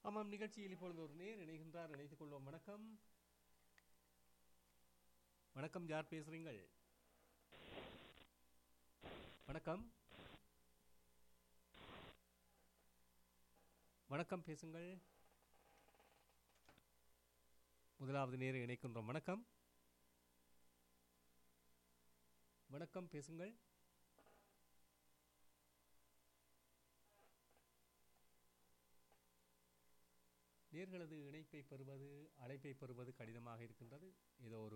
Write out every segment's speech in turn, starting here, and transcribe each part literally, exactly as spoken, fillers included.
ஆமாம், நிகழ்ச்சியில் இப்பொழுது ஒரு நேர் இணைகின்றார். இணைத்துக் கொள்வோம். வணக்கம். வணக்கம், யார் பேசுறீங்கள்? வணக்கம். வணக்கம், பேசுங்கள். முதலாவது நேர இணைக்கின்றோம். வணக்கம். வணக்கம், பேசுங்கள். நேர்களது இணைப்பை பெறுவது, அழைப்பை பெறுவது கடினமாக இருக்கின்றது. ஏதோ ஒரு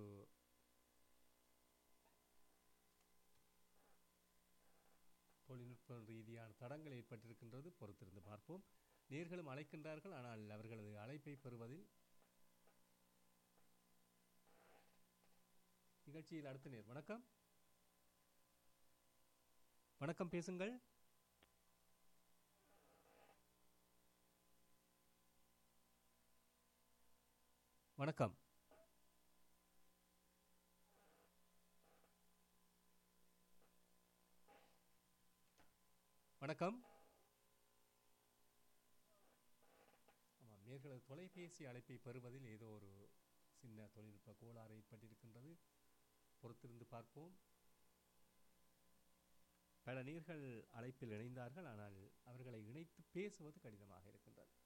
தொழில்நுட்ப ரீதியான தடங்கள் ஏற்பட்டிருக்கின்றது. பொறுத்திருந்து பார்ப்போம். நேர்களும் அழைக்கின்றார்கள், ஆனால் அவர்களது அழைப்பை பெறுவதில் நிகழ்ச்சியில் அடுத்த நேர். வணக்கம். வணக்கம், பேசுங்கள். வணக்கம். வணக்கம். ஆமாம், நேர்களது தொலைபேசி அழைப்பை பெறுவதில் ஏதோ ஒரு சின்ன தொழில்நுட்ப கோளாறு ஏற்பட்டிருக்கின்றது. பொறுத்திருந்து பார்ப்போம். பல நேர்கள் அழைப்பில் இணைந்தார்கள், ஆனால் அவர்களை இணைத்து பேசுவது கடினமாக இருக்கின்றது.